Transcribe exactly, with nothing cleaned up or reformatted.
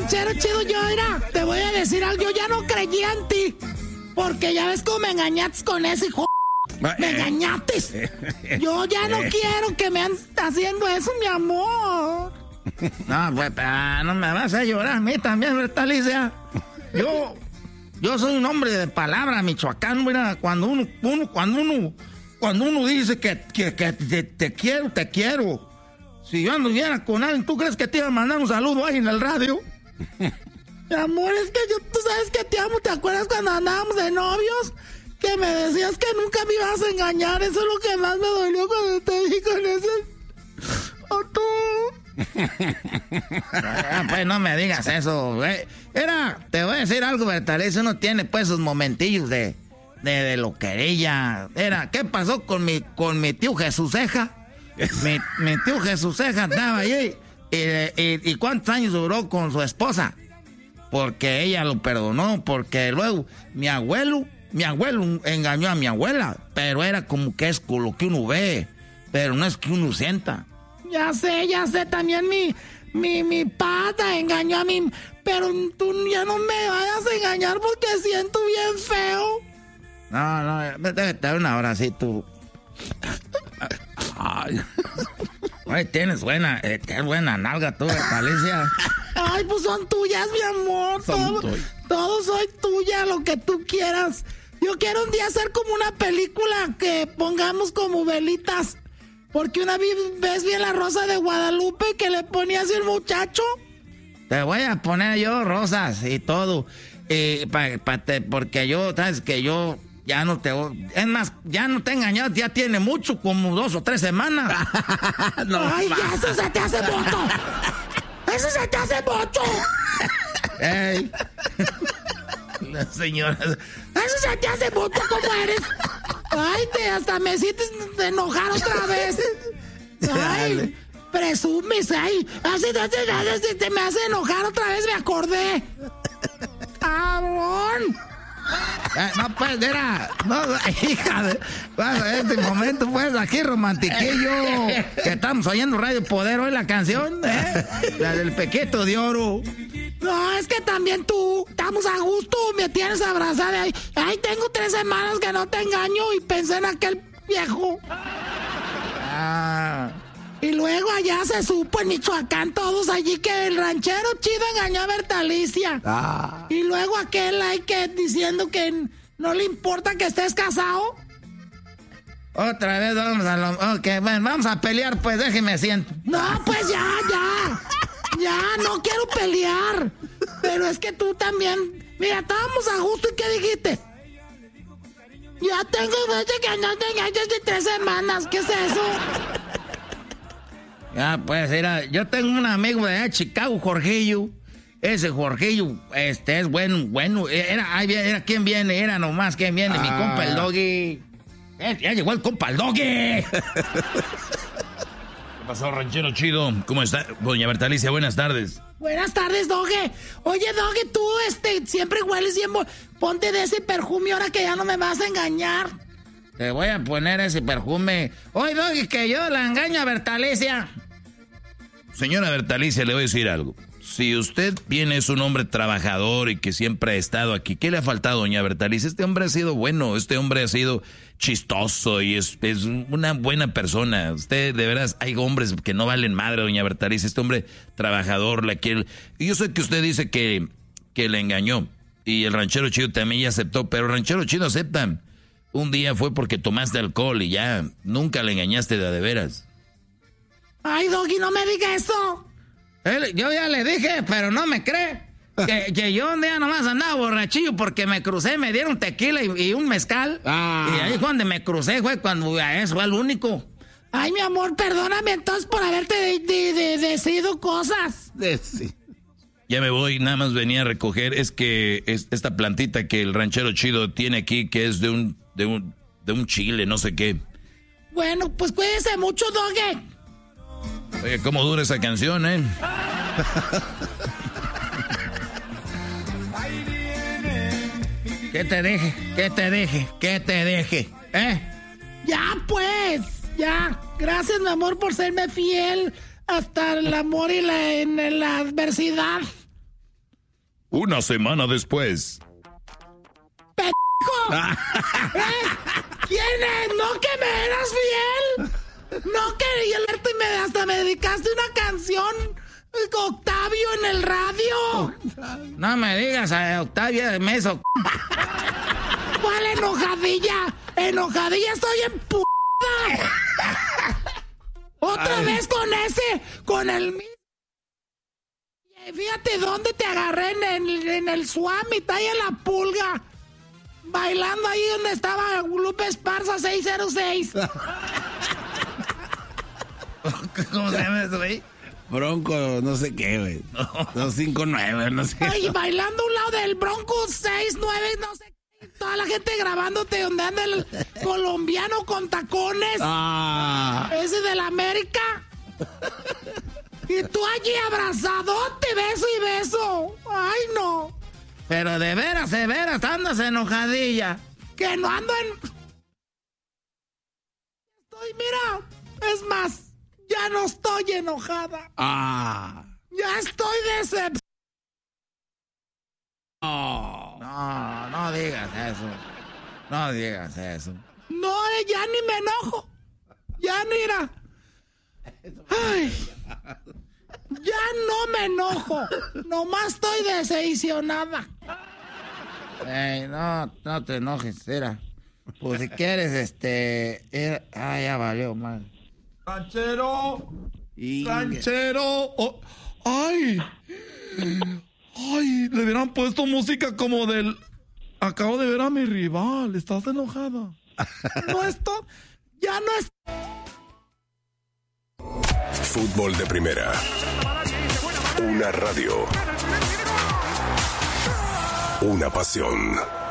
ranchero chido, yo era, te voy a decir algo, yo ya no creía en ti. Porque ya ves cómo me engañaste con ese hijo. Me engañaste. Yo ya no quiero que me andes haciendo eso, mi amor. No, pues, no me vas a llorar a mí también, ¿verdad, Alicia? Yo, yo soy un hombre de palabra, Michoacán, mira, cuando uno, uno, cuando uno, cuando uno dice que, que, que te, te quiero, te quiero. Si yo anduviera con alguien, ¿tú crees que te iba a mandar un saludo ahí en el radio? Mi amor, es que yo, tú sabes que te amo, ¿te acuerdas cuando andábamos de novios? Que me decías que nunca me ibas a engañar, eso es lo que más me dolió cuando te vi con ese... ¿O tú? Ah, pues no me digas eso, güey. Era, te voy a decir algo, Bertalicia, uno tiene pues sus momentillos de, de, de loquerilla. Era, ¿qué pasó con mi, con mi tío Jesús Ceja? Mi, mi tío Jesús Ceja andaba allí. Y, y, ¿Y cuántos años duró con su esposa? Porque ella lo perdonó, porque luego mi abuelo, mi abuelo engañó a mi abuela, pero era como que es lo que uno ve, pero no es que uno sienta. Ya sé, ya sé, también mi, mi, mi pata engañó a mí, pero tú ya no me vayas a engañar porque siento bien feo. No, no, déjate dar un abracito. Ay, ay, tienes buena, eh, tienes buena nalga tú, Alicia. Ay, pues son tuyas, mi amor. Todo, todo soy tuya, lo que tú quieras. Yo quiero un día hacer como una película que pongamos como velitas. Porque una vez vi La Rosa de Guadalupe que le ponía así el muchacho. Te voy a poner yo rosas y todo. Y pa, pa te, porque yo, sabes que yo ya no te... Es más, ya no te he engañado, ya tiene mucho, como dos o tres semanas. No, ay, ya, eso se te hace mucho. Eso se te hace mucho. Ey. La señora... Eso se te hace mucho, ¿cómo eres? Ay, te, hasta me hiciste enojar otra vez. Ay, presumes, ay. Así, así, así, te me hace enojar otra vez, me acordé. Cabrón. Eh, no, pues, era... No, hija de... En este momento, pues, aquí romantiquillo. Que estamos oyendo Radio Poder hoy, la canción, ¿eh? La del Pequito de Oro. No, es que también tú, estamos a gusto, me tienes abrazada. Ay, ay, tengo tres semanas que no te engaño y pensé en aquel viejo. Ah... Y luego allá se supo en Michoacán todos allí que el ranchero chido engañó a Bertalicia. Ah. Y luego aquel hay que diciendo que no le importa que estés casado. Otra vez vamos a lo... Ok, bueno, vamos a pelear, pues déjeme siento. No, pues ya, ya. Ya, no quiero pelear. Pero es que tú también... Mira, estábamos a gusto y ¿qué dijiste? Ya tengo fecha que no te engañas de tres semanas. ¿Qué es eso? Ya, pues, mira, yo tengo un amigo de Chicago, Jorgillo. Ese Jorgillo, este, es bueno, bueno. Era, ahí viene, era quien viene, era nomás quien viene, ah. Mi compa el Doggy. Eh, ya llegó el compa el Doggy. ¿Qué pasó, ranchero chido? ¿Cómo está, doña Bertalicia? Buenas tardes. Buenas tardes, Doggy. Oye, Doggy, tú, este, siempre hueles bien. Ponte de ese perfume ahora que ya no me vas a engañar. Te voy a poner ese perfume. Oye, Doggy, que yo la engaño a Bertalicia. Señora Bertalicia, le voy a decir algo. Si usted bien es un hombre trabajador y que siempre ha estado aquí, ¿qué le ha faltado, doña Bertalicia? Este hombre ha sido bueno, este hombre ha sido chistoso y es, es una buena persona. Usted, de veras, hay hombres que no valen madre, doña Bertalicia. Este hombre trabajador, la quiere. Y yo sé que usted dice que, que le engañó. Y el ranchero chido también ya aceptó, pero el ranchero chido acepta. Un día fue porque tomaste alcohol y ya nunca le engañaste de a de veras. Ay, Doggy, no me diga eso. Él, yo ya le dije, pero no me cree. Que, que yo un día nomás andaba borrachillo porque me crucé, me dieron tequila y, y un mezcal. Ah. Y ahí cuando me crucé fue cuando eso fue el único. Ay, mi amor, perdóname entonces por haberte de, de, de, decido cosas. De, sí. Ya me voy, nada más venía a recoger. Es que es esta plantita que el ranchero chido tiene aquí, que es de un, de un, de un chile, no sé qué. Bueno, pues cuídese mucho, Doggy. Oye, ¿cómo dura esa canción, eh? ¿Qué te deje? ¿Qué te deje? ¿Qué te deje? ¿Eh? Ya, pues, ya. Gracias, mi amor, por serme fiel hasta el amor y la, en, en la adversidad. Una semana después. ¡Pendejo! ¿Eh? ¿Quién es? ¿No que me eras fiel? ¿No que y me, hasta me dedicaste una canción, Octavio, en el radio? No me digas, eh, Octavio de Meso. ¿Cuál enojadilla? Enojadilla estoy en p***. Otra Ay. vez con ese, con el mismo. Fíjate dónde te agarré, en el, en el Suamit, ahí en la Pulga. Bailando ahí donde estaba Lupe Esparza seis cero seis. ¿Cómo se llama eso, güey? Bronco, no sé qué, güey. dos cinco nueve, no sé. Ay, bailando a un lado del Bronco seis nueve, no sé qué. Toda la gente grabándote donde anda el colombiano con tacones. Ah. Ese de la América. Y tú allí abrazadote, beso y beso. Ay, no. Pero de veras, de veras, andas enojadilla. Que no ando en... Estoy, mira, es más, ya no estoy enojada. Ah. Ya estoy decepcionada. Oh. No, no digas eso. No digas eso. No, ya ni me enojo. Ya mira. Ay. Ya no me enojo. Nomás estoy decepcionada. Ey, no, no te enojes, era. Pues si quieres, este... Era... Ah, ya valió, mal. ¡Ranchero! ¡Ranchero! Oh, ¡Ay! ¡Ay! Le hubieran puesto música como del... Acabo de ver a mi rival. ¿Estás enojada? No, esto... Ya no es... Fútbol de Primera. Una radio. Una pasión.